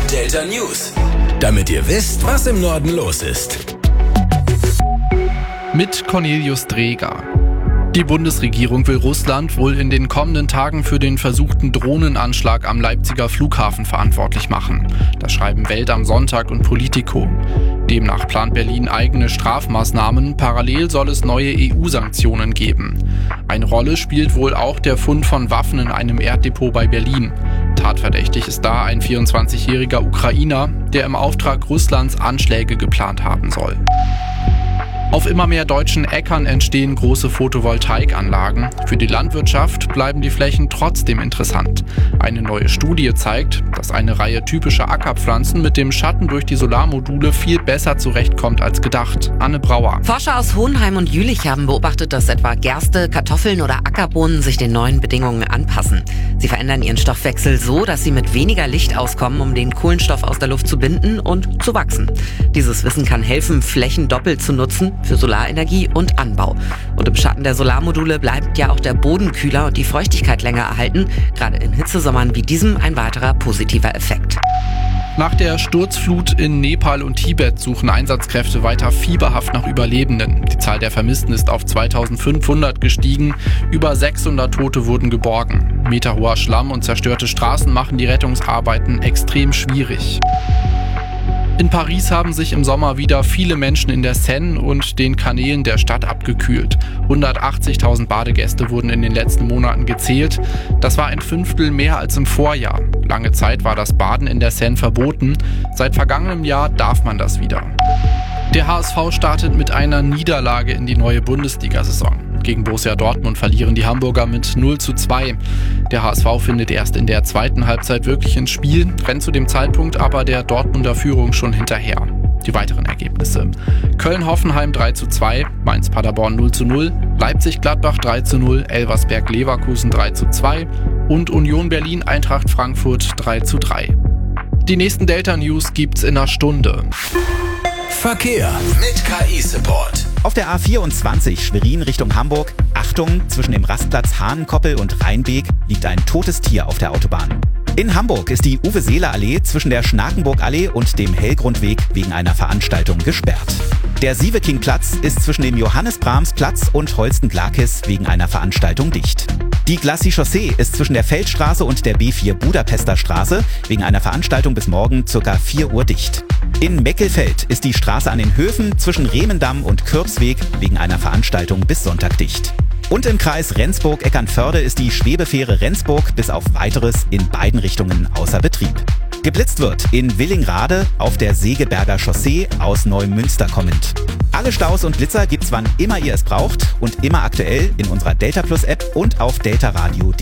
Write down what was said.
Delta News. Damit ihr wisst, was im Norden los ist. Mit Cornelius Dreger. Die Bundesregierung will Russland wohl in den kommenden Tagen für den versuchten Drohnenanschlag am Leipziger Flughafen verantwortlich machen. Das schreiben Welt am Sonntag und Politico. Demnach plant Berlin eigene Strafmaßnahmen. Parallel soll es neue EU-Sanktionen geben. Eine Rolle spielt wohl auch der Fund von Waffen in einem Erddepot bei Berlin. Tatverdächtig ist da ein 24-jähriger Ukrainer, der im Auftrag Russlands Anschläge geplant haben soll. Auf immer mehr deutschen Äckern entstehen große Photovoltaikanlagen. Für die Landwirtschaft bleiben die Flächen trotzdem interessant. Eine neue Studie zeigt, dass eine Reihe typischer Ackerpflanzen mit dem Schatten durch die Solarmodule viel besser zurechtkommt als gedacht. Anne Brauer. Forscher aus Hohenheim und Jülich haben beobachtet, dass etwa Gerste, Kartoffeln oder Ackerbohnen sich den neuen Bedingungen anpassen. Sie verändern ihren Stoffwechsel so, dass sie mit weniger Licht auskommen, um den Kohlenstoff aus der Luft zu binden und zu wachsen. Dieses Wissen kann helfen, Flächen doppelt zu nutzen für Solarenergie und Anbau. Und im Schatten der Solarmodule bleibt ja auch der Boden kühler und die Feuchtigkeit länger erhalten. Gerade in Hitzesommern wie diesem ein weiterer positiver Effekt. Nach der Sturzflut in Nepal und Tibet suchen Einsatzkräfte weiter fieberhaft nach Überlebenden. Die Zahl der Vermissten ist auf 2500 gestiegen. Über 600 Tote wurden geborgen. Meterhoher Schlamm und zerstörte Straßen machen die Rettungsarbeiten extrem schwierig. In Paris haben sich im Sommer wieder viele Menschen in der Seine und den Kanälen der Stadt abgekühlt. 180.000 Badegäste wurden in den letzten Monaten gezählt. Das war ein Fünftel mehr als im Vorjahr. Lange Zeit war das Baden in der Seine verboten. Seit vergangenem Jahr darf man das wieder. Der HSV startet mit einer Niederlage in die neue Bundesliga-Saison. Gegen Borussia Dortmund verlieren die Hamburger mit 0:2. Der HSV findet erst in der zweiten Halbzeit wirklich ins Spiel, rennt zu dem Zeitpunkt aber der Dortmunder Führung schon hinterher. Die weiteren Ergebnisse: Köln-Hoffenheim 3:2, Mainz-Paderborn 0:0, Leipzig-Gladbach 3:0, Elversberg-Leverkusen 3:2 und Union Berlin-Eintracht Frankfurt 3:3. Die nächsten Delta News gibt's in einer Stunde. Verkehr mit KI-Support. Auf der A24 Schwerin Richtung Hamburg, Achtung, zwischen dem Rastplatz Hahnenkoppel und Rheinbeek liegt ein totes Tier auf der Autobahn. In Hamburg ist die Uwe-Seeler-Allee zwischen der Schnakenburg-Allee und dem Hellgrundweg wegen einer Veranstaltung gesperrt. Der Sieveking-Platz ist zwischen dem Johannes-Brahms-Platz und Holsten-Glakis wegen einer Veranstaltung dicht. Die Glacis-Chaussee ist zwischen der Feldstraße und der B4 Budapester Straße wegen einer Veranstaltung bis morgen ca. 4 Uhr dicht. In Meckelfeld ist die Straße an den Höfen zwischen Rehmendamm und Kürbsweg wegen einer Veranstaltung bis Sonntag dicht. Und im Kreis Rendsburg-Eckernförde ist die Schwebefähre Rendsburg bis auf Weiteres in beiden Richtungen außer Betrieb. Geblitzt wird in Willingrade auf der Segeberger Chaussee aus Neumünster kommend. Alle Staus und Blitzer gibt's wann immer ihr es braucht und immer aktuell in unserer Delta Plus App und auf deltaradio.de.